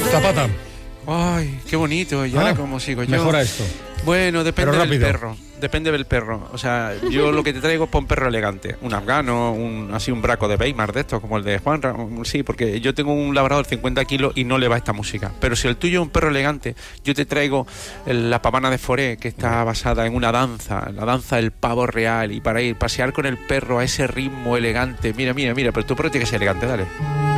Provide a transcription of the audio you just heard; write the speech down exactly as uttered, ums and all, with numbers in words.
Zapata. Ay, qué bonito. ¿Y ahora Ah, cómo sigo yo? Mejora esto. Bueno, depende Pero del rápido. perro. Depende del perro. O sea, yo lo que te traigo es para un perro elegante. Un afgano, un, así un braco de Weimar de estos, como el de Juan. Sí, porque yo tengo un labrador de cincuenta kilos y no le va esta música. Pero si el tuyo es un perro elegante, yo te traigo el- la pavana de Foré, que está basada en una danza, la danza del pavo real. Y para ir, pasear con el perro a ese ritmo elegante. Mira, mira, mira, pero tu perro tiene que ser elegante, dale.